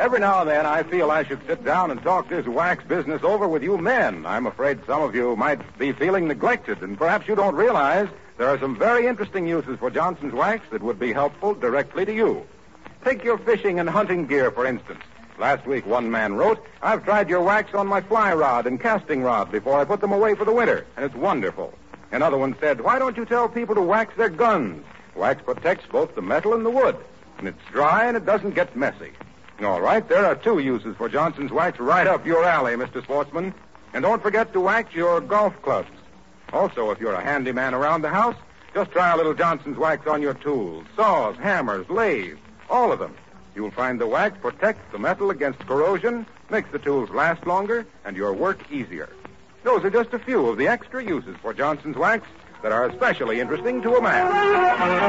Every now and then I feel I should sit down and talk this wax business over with you men. I'm afraid some of you might be feeling neglected, and perhaps you don't realize there are some very interesting uses for Johnson's wax that would be helpful directly to you. Take your fishing and hunting gear, for instance. Last week, one man wrote, "I've tried your wax on my fly rod and casting rod before I put them away for the winter, and it's wonderful." Another one said, "Why don't you tell people to wax their guns? Wax protects both the metal and the wood, and it's dry and it doesn't get messy." All right, there are 2 uses for Johnson's wax right up your alley, Mr. Sportsman. And don't forget to wax your golf clubs. Also, if you're a handyman around the house, just try a little Johnson's wax on your tools, saws, hammers, lathes, all of them. You'll find the wax protects the metal against corrosion, makes the tools last longer, and your work easier. Those are just a few of the extra uses for Johnson's wax that are especially interesting to a man.